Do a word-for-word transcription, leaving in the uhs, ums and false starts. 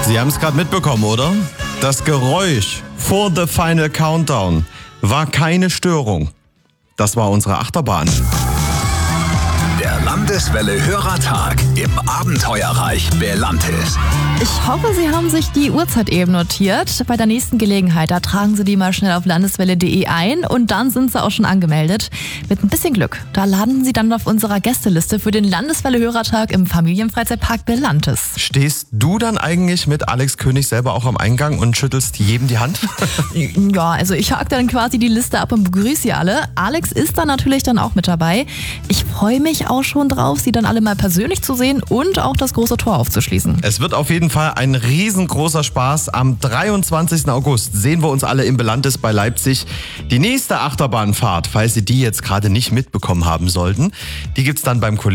Sie haben es gerade mitbekommen, oder? Das Geräusch vor The Final Countdown war keine Störung. Das war unsere Achterbahn. Der Landeswelle Hörertag im Abenteuerreich Belantis. Ich hoffe, Sie haben sich die Uhrzeit eben notiert. Bei der nächsten Gelegenheit, da tragen Sie die mal schnell auf landeswelle punkt de ein und dann sind Sie auch schon angemeldet. Mit ein bisschen Glück, da landen Sie dann auf unserer Gästeliste für den Landeswelle-Hörertag im Familienfreizeitpark Belantis. Stehst du dann eigentlich mit Alex König selber auch am Eingang und schüttelst jedem die Hand? Ja, also ich hake dann quasi die Liste ab und begrüße Sie alle. Alex ist dann natürlich dann auch mit dabei. Ich freue mich auch schon drauf, Sie dann alle mal persönlich zu sehen und auch das große Tor aufzuschließen. Es wird auf jeden Fall ein riesengroßer Spaß. Am dreiundzwanzigsten August sehen wir uns alle im Belantis bei Leipzig. Die nächste Achterbahnfahrt, falls Sie die jetzt gerade nicht mitbekommen haben sollten, die gibt's dann beim Kollegen